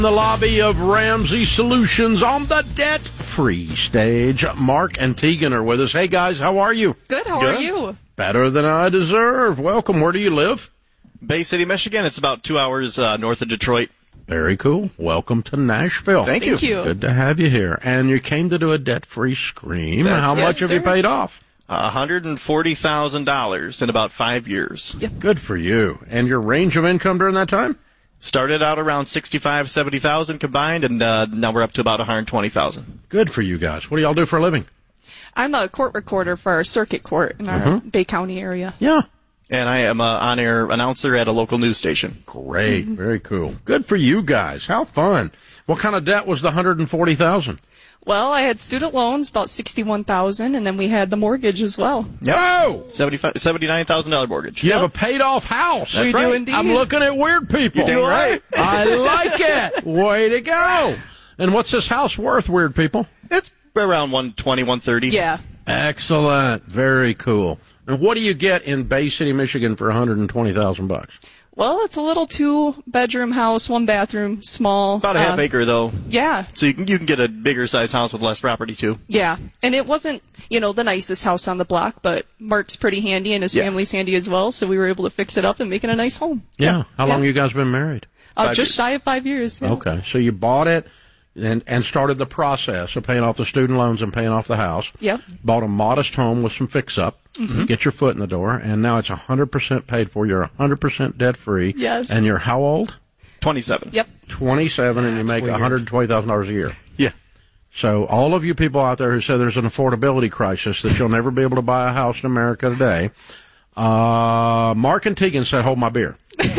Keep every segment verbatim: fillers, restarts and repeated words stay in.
The lobby of Ramsey Solutions on the debt-free stage. Mark and Tegan are with us. Hey, guys, how are you? Good, how Good. are you? Better than I deserve. Welcome. Where do you live? Bay City, Michigan. It's about two hours uh, north of Detroit. Very cool. Welcome to Nashville. Thank you. Thank you. Good to have you here. And you came to do a debt-free scream. That's- How Yes, much have sir. you paid off? Uh, one hundred forty thousand dollars in about five years. Yep. Good for you. And your range of income during that time? Started out around sixty-five, seventy thousand combined, and uh, now we're up to about one hundred twenty thousand. Good for you guys. What do y'all do for a living? I'm a court recorder for our circuit court in our Bay County area. Yeah. And I am an on-air announcer at a local news station. Great. Very cool. Good for you guys. How fun. What kind of debt was the one hundred forty thousand dollars? Well, I had student loans, about sixty-one thousand dollars, and then we had the mortgage as well. Yep. Oh! seventy-five seventy-nine thousand dollars mortgage. You have a paid-off house. That's We do right. indeed. I'm looking at weird people. You're doing right. I like it. Way to go. And what's this house worth, weird people? It's around one twenty, one thirty. Yeah. Excellent. Very cool. And what do you get in Bay City, Michigan for one hundred twenty thousand bucks? Well, it's a little two-bedroom house, one bathroom, small. About a half uh, acre, though. Yeah. So you can you can get a bigger size house with less property, too. Yeah. And it wasn't, you know, the nicest house on the block, but Mark's pretty handy and his Yeah. family's handy as well, so we were able to fix it up and make it a nice home. Yeah. How long Yeah. you guys been married? Uh, Five just years. shy of five years. Yeah. Okay. So you bought it and, and started the process of paying off the student loans and paying off the house. Yep. Bought a modest home with some fix-up. Mm-hmm. Get your foot in the door. And now it's one hundred percent paid for. You're one hundred percent debt-free. Yes. And you're how old? twenty-seven. Yep. twenty-seven, and you make weird. one hundred twenty thousand dollars a year. Yeah. So all of you people out there who say there's an affordability crisis, that you'll never be able to buy a house in America today, uh, Mark and Tegan said, hold my beer.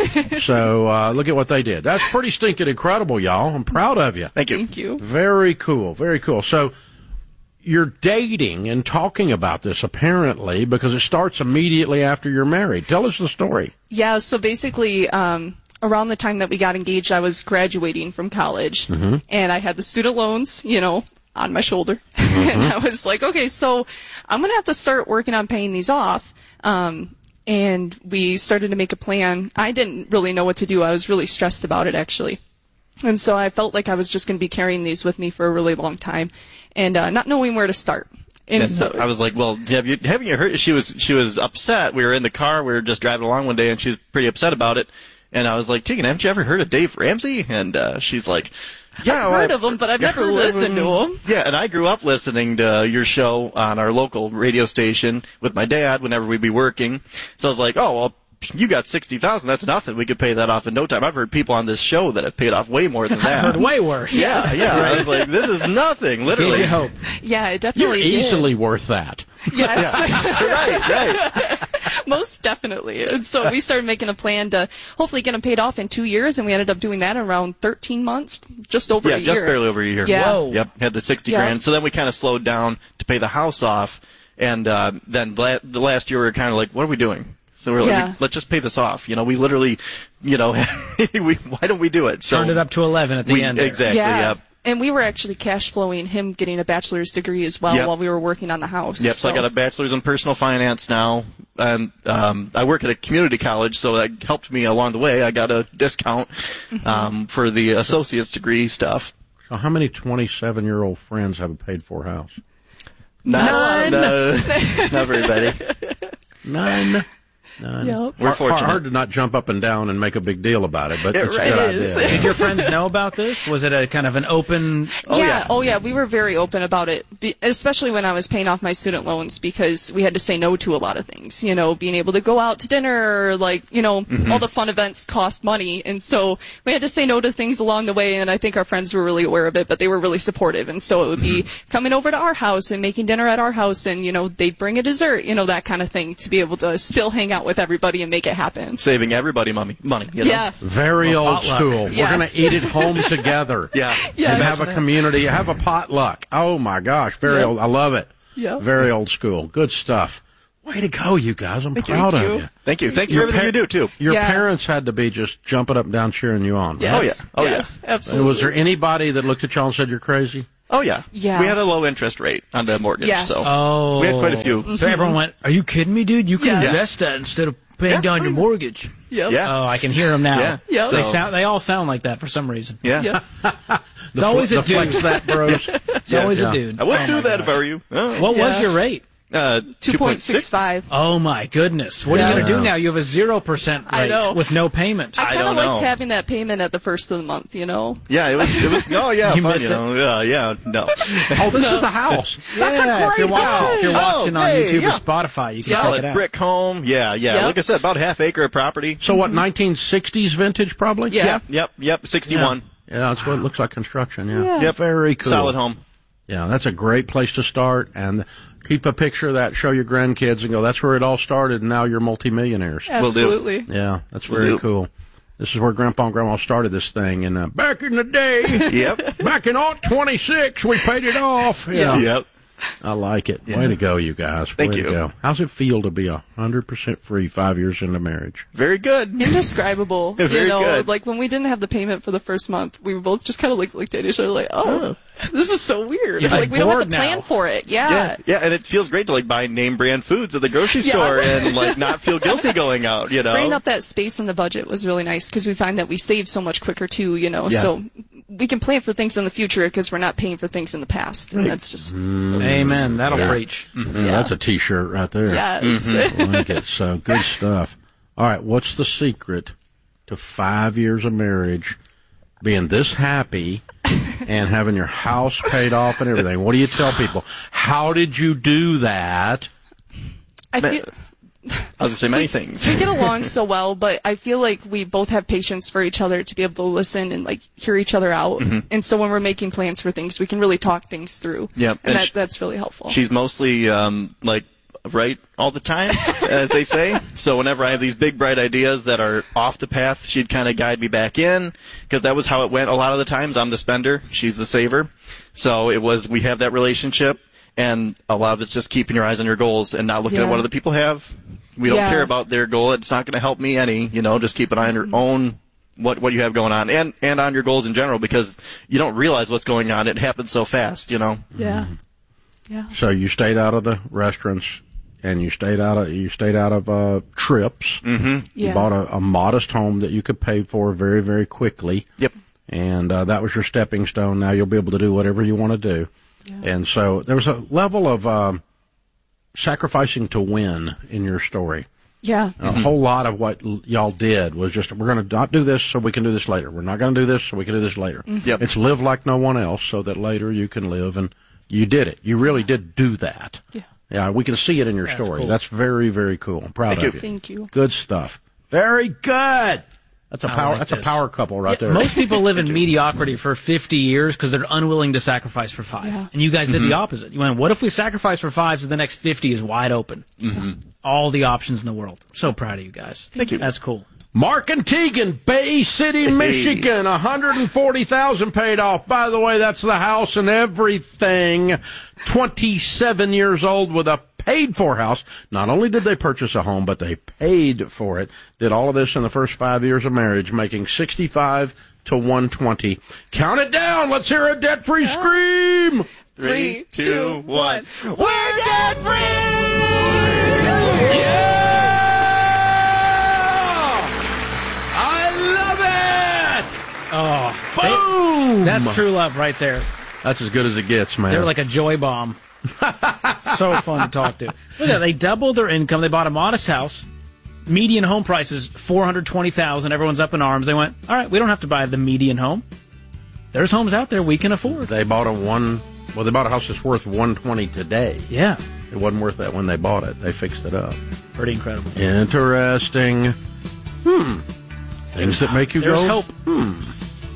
So uh, look at what they did. That's pretty stinking incredible, y'all. I'm proud of you. Thank you. Thank you. Very cool. Very cool. So you're dating and talking about this, apparently, because it starts immediately after you're married. Tell us the story. Yeah, so basically, um, around the time that we got engaged, I was graduating from college, and I had the student loans, you know, on my shoulder. And I was like, okay, so I'm going to have to start working on paying these off. Um, and we started to make a plan. I didn't really know what to do. I was really stressed about it, actually. And so I felt like I was just going to be carrying these with me for a really long time and uh, not knowing where to start. And And so I was like, well, have you, haven't you heard? She was, she was upset. We were in the car. We were just driving along one day, and she was pretty upset about it. And I was like, Tegan, haven't you ever heard of Dave Ramsey? And uh, she's like, yeah, I've heard well, of him, but I've never heard of listened to him. Yeah, and I grew up listening to your show on our local radio station with my dad whenever we'd be working. So I was like, oh, well, you got sixty thousand. That's nothing. We could pay that off in no time. I've heard people on this show that have paid off way more than that. I've heard way worse. Yeah, yeah. I was like, this is nothing, Gave literally. you hope. Yeah, it You're definitely did. easily worth that. Yes. right, right. Most definitely. And so we started making a plan to hopefully get them paid off in two years, and we ended up doing that in around thirteen months, just over Yeah, a just year. barely over a year. Yeah. Whoa. Yep, had the sixty Yeah. grand. So then we kind of slowed down to pay the house off, and uh, then la- the last year we were kind of like, what are we doing? So we we're Yeah. like, let's just pay this off. You know, we literally, you know, we, why don't we do it? So Turned it up to eleven at the we, end. there. Exactly. Yeah. Yep. And we were actually cash flowing him getting a bachelor's degree as well Yep. while we were working on the house. Yep. So I got a bachelor's in personal finance now, and um, I work at a community college, so that helped me along the way. I got a discount um, for the associate's degree stuff. So how many twenty-seven-year-old friends have a paid-for house? Not, None. uh, not very many. None. None. Yep. We're Hard- fortunate. Hard to not jump up and down and make a big deal about it, but It it's a right good is. idea. Did your friends know about this? Was it a kind of an open? Oh, yeah, yeah. oh yeah, we were very open about it, be, especially when I was paying off my student loans because we had to say no to a lot of things. You know, being able to go out to dinner, like, you know, Mm-hmm. all the fun events cost money. And so we had to say no to things along the way. And I think our friends were really aware of it, but they were really supportive. And so it would be Mm-hmm. coming over to our house and making dinner at our house. And, you know, they'd bring a dessert, you know, that kind of thing to be able to still hang out with everybody and make it happen. Saving everybody money. money you know? Yeah. Very Well, old potluck. school. Yes. We're going to eat at home together. Yeah. Yes. And have a community, have a potluck. Oh my gosh, very Yeah. old. I love it. Yeah. Very old school. Good stuff. Way to go, you guys. I'm you. proud Thank of you. you. Thank you. Thanks for Your everything par- you do, too. Your Yeah. parents had to be just jumping up and down cheering you on. Right? Yes. Oh, yeah. Oh, yeah. yes, And absolutely. was there anybody that looked at y'all and said you're crazy? Oh, yeah. Yeah. We had a low interest rate on the mortgage. Yes. So Oh, we had quite a few. So everyone went, "Are you kidding me, dude? You can Yes. invest that instead of paying Yeah, down your pretty mortgage. Yep. Yeah. Oh, I can hear them now. Yeah. Yep. They So- sound. They all sound like that for some reason. Yeah. Yep. It's always the a dude. flex that bros. It's Yeah. always Yeah. a dude. I wouldn't Oh do my that gosh. if I were you. Oh. What was Yeah. your rate? Uh, two point six five. Oh my goodness! What are you Yeah. going to do Yeah. now? You have a zero percent I rate know. with no payment. I I kind of don't liked know. having that payment at the first of the month, you know? Yeah, it was. It was. Oh, yeah, You fun. miss You it? know. Yeah, yeah. No. Oh, this is the house. That's yeah, a if you're great watching, house. if you're watching Oh, on hey, YouTube yeah. or Spotify, you can check it Solid out. brick home. Yeah, yeah. Yep. Like I said, about half acre of property. So what, nineteen sixties vintage probably? Yeah. Yep. Yep. Yep. Sixty-one. Yeah, that's what it looks like construction, yeah. Yeah. Yep. Very cool. Solid home. Yeah, that's a great place to start, and keep a picture of that, show your grandkids, and go, that's where it all started, and now you're multimillionaires. Will do. Absolutely. Yeah, that's Will very do. cool. This is where Grandpa and Grandma started this thing, and uh, back in the day, Yep. back in aught twenty-six, we paid it off. Yeah, Yep. I like it. Way to go, you guys. Thank Way you. to go. How's it feel to be a hundred percent free five years into marriage? Very good. Indescribable. Very you know, good. like when we didn't have the payment for the first month, we both just kind of like looked at each other like, oh, this is so weird. You're Like we don't have bored to plan now. for it. Yeah. Yeah, yeah, and it feels great to like buy name brand foods at the grocery Yeah. store and like not feel guilty going out. You know. Freeing up that space in the budget was really nice because we find that we save so much quicker too, you know, Yeah. so we can plan for things in the future because we're not paying for things in the past. And that's just, Amen. That'll Yeah. preach. Yeah, That's a T-shirt right there. yes. I like it. So good stuff. All right, what's the secret to five years of marriage being this happy and having your house paid off and everything? What do you tell people? How did you do that? I Man. feel, I was gonna say many things. we get along so well, but I feel like we both have patience for each other to be able to listen and like hear each other out. And so when we're making plans for things, we can really talk things through. Yep. And, And that, sh- that's really helpful. She's mostly um, like right all the time, as they say. So whenever I have these big bright ideas that are off the path, she'd kind of guide me back in because that was how it went. A lot of the times, I'm the spender, she's the saver. So it was we have that relationship, and a lot of it's just keeping your eyes on your goals and not looking at Yeah. what other people have. We don't Yeah. care about their goal. It's not going to help me any. You know, just keep an eye on your own. What what you have going on, and and on your goals in general, because you don't realize what's going on. It happens so fast, you know. yeah. Yeah. So you stayed out of the restaurants and you stayed out of you stayed out of uh, trips. Mm-hmm. You Yeah. bought a, a modest home that you could pay for very very quickly. Yep. And uh, that was your stepping stone. Now you'll be able to do whatever you want to do. And so there was a level of um, sacrificing to win in your story. Yeah. And a whole lot of what l- y'all did was just, we're going to not do this so we can do this later. We're not going to do this so we can do this later. Yep. It's live like no one else so that later you can live, and you did it. You really did do that. Yeah. Yeah, we can see it in your That's story. cool. That's very, very cool. I'm proud Thank of you. you. Thank you. Good stuff. Very good. That's a I power. like that's this. a power couple right Yeah, there. most people live in mediocrity for fifty years because they're unwilling to sacrifice for five. Yeah. And you guys did Mm-hmm. the opposite. You went, what if we sacrifice for five so the next fifty is wide open? Mm-hmm. All the options in the world. So proud of you guys. Thank you. That's cool. Mark and Tegan, Bay City, Michigan, one hundred forty thousand paid off. By the way, that's the house and everything. twenty-seven years old with a paid-for house. Not only did they purchase a home, but they paid for it. Did all of this in the first five years of marriage, making sixty-five to one twenty. Count it down. Let's hear a debt-free scream. Three, two, one. We're debt-free! Yeah! I love it! Oh, Boom! that's true love right there. That's as good as it gets, man. They're like a joy bomb. So fun to talk to. Look at that. They doubled their income. They bought a modest house. Median home price is four hundred twenty thousand dollars. Everyone's up in arms. They went, all right, we don't have to buy the median home. There's homes out there we can afford. They bought a one. Well, they bought a house that's worth one twenty today. Yeah. It wasn't worth that when they bought it. They fixed it up. Pretty incredible. Interesting. Hmm. Things that make you There's go. hope. Hmm.